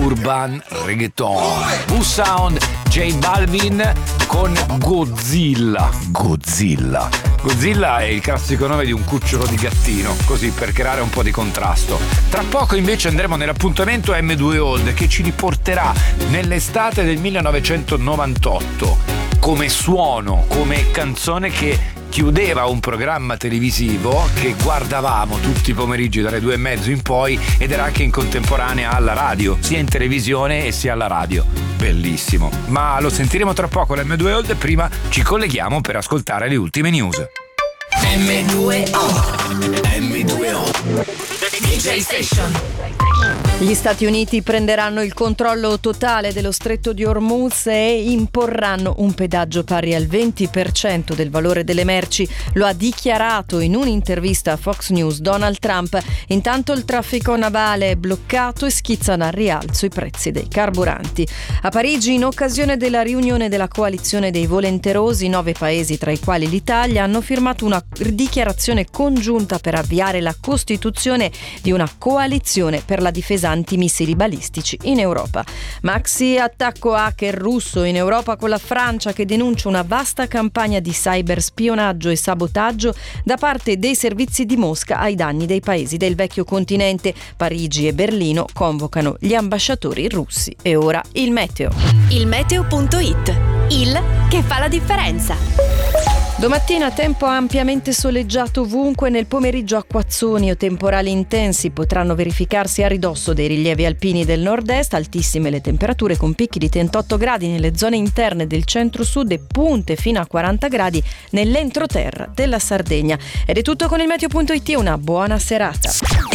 urban reggaeton. U-Sound, J Balvin con Godzilla. Godzilla è il classico nome di un cucciolo di gattino, così per creare un po' di contrasto. Tra poco invece andremo nell'appuntamento M2 Old, che ci riporterà nell'estate del 1998 come suono, come canzone che chiudeva un programma televisivo che guardavamo tutti i pomeriggi dalle 2:30 in poi, ed era anche in contemporanea alla radio, sia in televisione e sia alla radio. Bellissimo. Ma lo sentiremo tra poco l'M2 Old. Prima ci colleghiamo per ascoltare le ultime news. M2O DJ Station. Gli Stati Uniti prenderanno il controllo totale dello stretto di Hormuz e imporranno un pedaggio pari al 20% del valore delle merci. Lo ha dichiarato in un'intervista a Fox News Donald Trump. Intanto il traffico navale è bloccato e schizzano al rialzo i prezzi dei carburanti. A Parigi, in occasione della riunione della coalizione dei volenterosi, 9 paesi, tra i quali l'Italia, hanno firmato una dichiarazione congiunta per avviare la costituzione di una coalizione per la difesa antimissili balistici in Europa. Maxi attacco hacker russo in Europa, con la Francia che denuncia una vasta campagna di cyberspionaggio e sabotaggio da parte dei servizi di Mosca ai danni dei paesi del vecchio continente. Parigi e Berlino convocano gli ambasciatori russi. E ora il meteo. Il meteo.it, il che fa la differenza. Domattina tempo ampiamente soleggiato ovunque, nel pomeriggio acquazzoni o temporali intensi potranno verificarsi a ridosso dei rilievi alpini del nord-est, altissime le temperature con picchi di 38 gradi nelle zone interne del centro-sud e punte fino a 40 gradi nell'entroterra della Sardegna. Ed è tutto con il meteo.it, una buona serata.